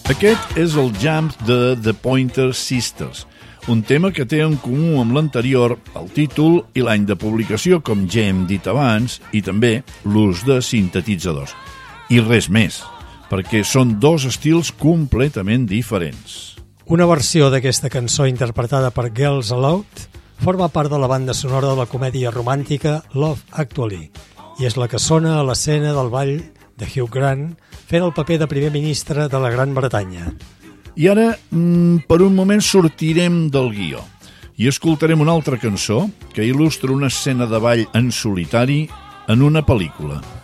Aquest és el Jump de The Pointer Sisters, un tema que té en comú amb l'anterior el títol i l'any de publicació, com ja hem dit abans, i també l'ús de sintetitzadors. I res més, perquè són dos estils completament diferents. Una versió d'aquesta cançó interpretada per Girls Aloud forma part de la banda sonora de la comèdia romàntica Love Actually i és la que sona a l'escena del ball de Hugh Grant fent el paper de primer ministre de la Gran Bretanya. I ara, per un moment, sortirem del guió i escoltarem una altra cançó que il·lustra una escena de ball en solitari en una pel·lícula.